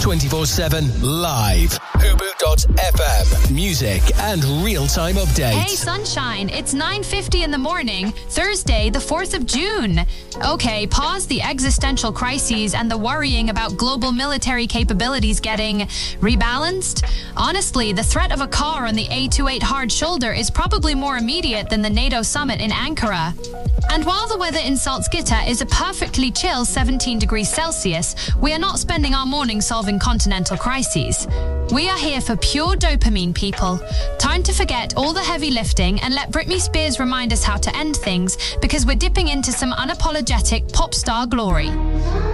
24/7 live. Hubu.fm. Music and real-time updates. Hey, sunshine. It's 9:50 in the morning, Thursday, the 4th of June. Okay, pause the existential crises and the worrying about global military capabilities getting rebalanced. Honestly, the threat of a car on the A28 hard shoulder is probably more immediate than the NATO summit in Ankara. And while the weather in Salzgitter is a perfectly chill 17 degrees Celsius, we are not spending our morning solving continental crises. We are here for pure dopamine, people. Time to forget all the heavy lifting and let Britney Spears remind us how to end things, because we're dipping into some unapologetic pop star glory.